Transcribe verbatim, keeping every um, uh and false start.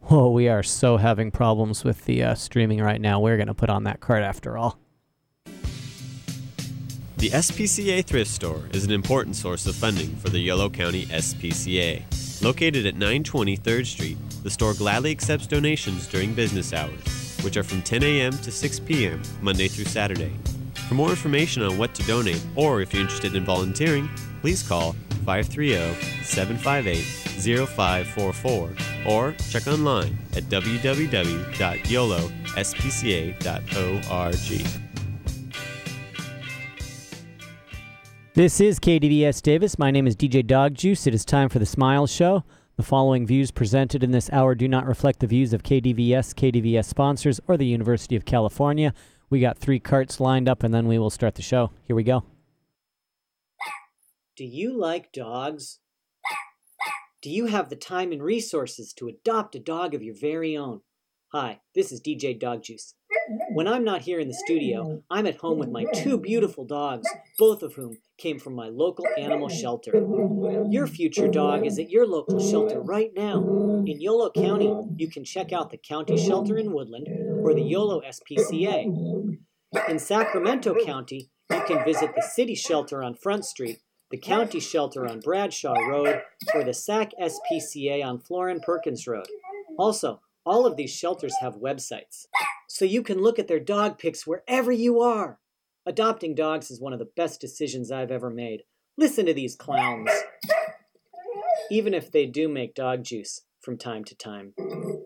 Oh, we are so having problems with the uh, streaming right now. We're going to put on that card after all. The S P C A Thrift Store is an important source of funding for the Yolo County S P C A. Located at nine twenty third Street, the store gladly accepts donations during business hours, which are from ten a.m. to six p.m. Monday through Saturday. For more information on what to donate, or if you're interested in volunteering, please call five three zero, seven five eight, zero five four four or check online at w w w dot yolo s p c a dot org. This is K D V S Davis. My name is D J Dog Juice. It is time for the Smile Show. The following views presented in this hour do not reflect the views of K D V S, K D V S sponsors, or the University of California. We got three carts lined up, and then we will start the show. Here we go. Do you like dogs? Do you have the time and resources to adopt a dog of your very own? Hi, this is D J Dog Juice. When I'm not here in the studio, I'm at home with my two beautiful dogs, both of whom came from my local animal shelter. Your future dog is at your local shelter right now. In Yolo County, you can check out the County Shelter in Woodland or the Yolo S P C A. In Sacramento County, you can visit the City Shelter on Front Street, the County Shelter on Bradshaw Road, or the Sac S P C A on Florin Perkins Road. Also, all of these shelters have websites, so you can look at their dog pics wherever you are. Adopting dogs is one of the best decisions I've ever made. Listen to these clowns. Even if they do make dog juice from time to time.